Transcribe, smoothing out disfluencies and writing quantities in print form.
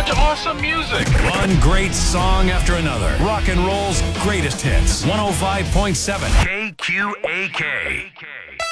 such awesome music. One great song after another. Rock and roll's greatest hits. 105.7 KQAK.